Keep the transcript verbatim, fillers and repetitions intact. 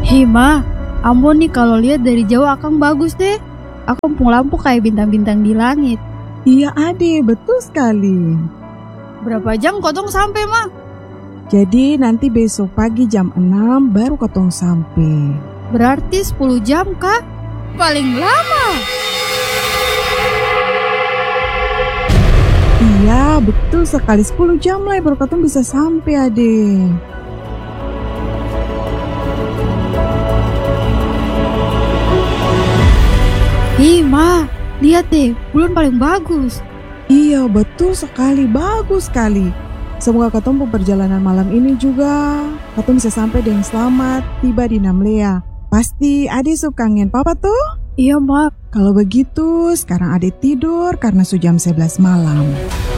Hei Ma, ampun nih kalau lihat dari jauh Akang bagus deh. Akang lampu kayak bintang-bintang di langit. Iya Ade, betul sekali. Berapa jam kotong sampai Ma? Jadi nanti besok pagi jam enam baru kotong sampai. Berarti sepuluh jam kah? Paling lama. Iya, betul sekali. sepuluh jam lah baru kotong bisa sampai Ade. Ih Ma, lihat deh, bulan paling bagus. Iya, betul sekali. Bagus sekali. Semoga ketemu perjalanan malam ini juga ketemu bisa sampai dengan selamat tiba di Namlea. Pasti Ade suka kangen papa tuh? Iya Ma. Kalau begitu sekarang Ade tidur karena sudah jam sebelas malam.